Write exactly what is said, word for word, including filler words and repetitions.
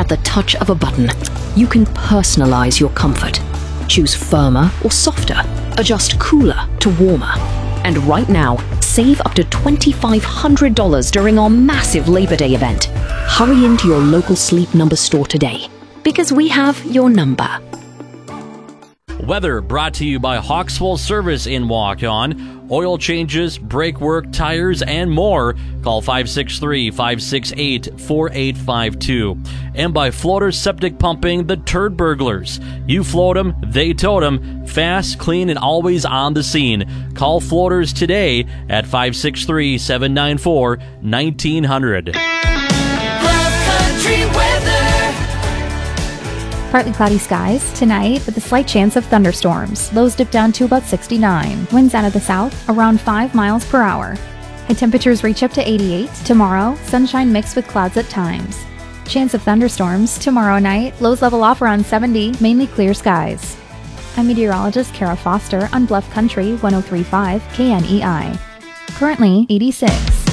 at the touch of a button. You can personalize your comfort. Choose firmer or softer. Adjust cooler to warmer. And right now, save up to two thousand five hundred dollars during our massive Labor Day event. Hurry into your local Sleep Number store today, because we have your number. Weather brought to you by Hawksville Service in Waukon. Oil changes, brake work, tires, and more. Call five six three, five six eight, four eight five two. And by Floater Septic Pumping, the Turd Burglars. You float them, they tote them. Fast, clean, and always on the scene. Call Floaters today at five six three, seven nine four, one nine zero zero. Bluff Country weather. Partly cloudy skies tonight with a slight chance of thunderstorms. Lows dip down to about sixty-nine. Winds out of the south around five miles per hour. High temperatures reach up to eighty-eight. Tomorrow, sunshine mixed with clouds at times. Chance of thunderstorms tomorrow night. Lows level off around seventy, mainly clear skies. I'm meteorologist Kara Foster on Bluff Country one oh three point five K N E I. Currently eighty-six.